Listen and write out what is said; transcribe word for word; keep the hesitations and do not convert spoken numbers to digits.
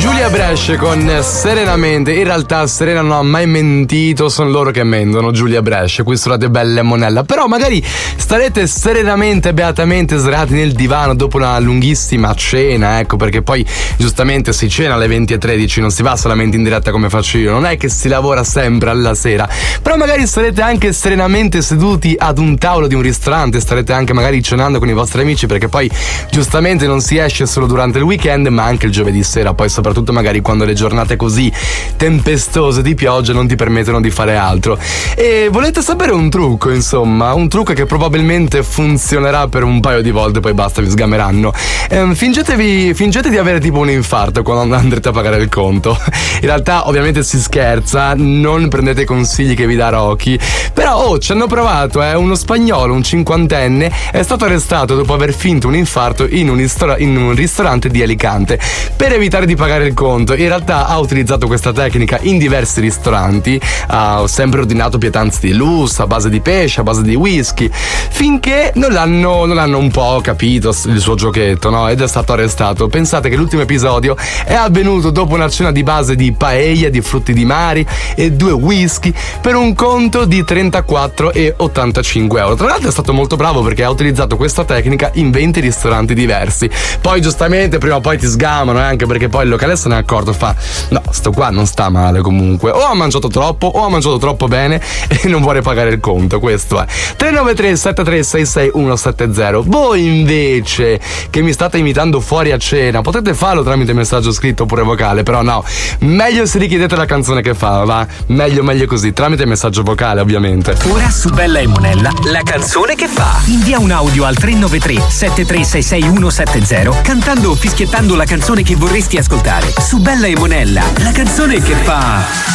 Giulia Brescia con Serenamente. In realtà Serena non ha mai mentito, sono loro che mentono. Giulia Brescia, qui sulla De Belle Monella. Però magari starete serenamente, beatamente sdraiati nel divano dopo una lunghissima cena, ecco, perché poi giustamente si cena alle venti e tredici, non si va solamente in diretta come faccio io, non è che si lavora sempre alla sera. Però magari starete anche serenamente seduti ad un tavolo di un ristorante, starete anche magari cenando con i vostri amici, perché poi giustamente non si esce solo durante il weekend, ma anche il giovedì sera, poi soprattutto magari quando le giornate così tempestose di pioggia non ti permettono di fare altro. E volete sapere un trucco, insomma, un trucco che probabilmente funzionerà per un paio di volte, poi basta, vi sgameranno. Ehm, fingetevi, fingete di avere tipo un infarto quando andrete a pagare il conto. In realtà ovviamente si scherza, non prendete consigli che vi dà Rocky, però oh, ci hanno provato, eh, uno spagnolo, un cinquantenne, è stato arrestato dopo aver finto un infarto in un, istora- in un ristorante di Alicante per evitare di pagare il conto. In realtà ha utilizzato questa tecnica in diversi ristoranti, ha sempre ordinato pietanze di lusso a base di pesce, a base di whisky, finché non l'hanno, non l'hanno un po' capito il suo giochetto, no? Ed è stato arrestato. Pensate che l'ultimo episodio è avvenuto dopo una cena di base di paella, di frutti di mare e due whisky per un conto di trentaquattro e ottantacinque euro. Tra l'altro è stato molto bravo perché ha utilizzato questa tecnica in venti ristoranti diversi. Poi giustamente prima o poi ti sgamano, eh, anche perché poi il locale se ne è accorto, fa no, sto qua non sta male comunque, o ha mangiato troppo o ha mangiato troppo bene e non vuole pagare il conto. Questo è tre nove tre sette tre sei sei uno sette zero. Voi invece che mi state imitando fuori a cena potete farlo tramite messaggio scritto oppure vocale, però no, meglio se richiedete la canzone che fa, va? Meglio meglio così, tramite messaggio vocale ovviamente. Ora su Bella e Monella, la canzone che fa. Invia un audio al tre nove tre sette tre sei sei uno sette zero cantando o fischiettando la canzone che vorresti ascoltare. Su Bella e Monella, la canzone che fa.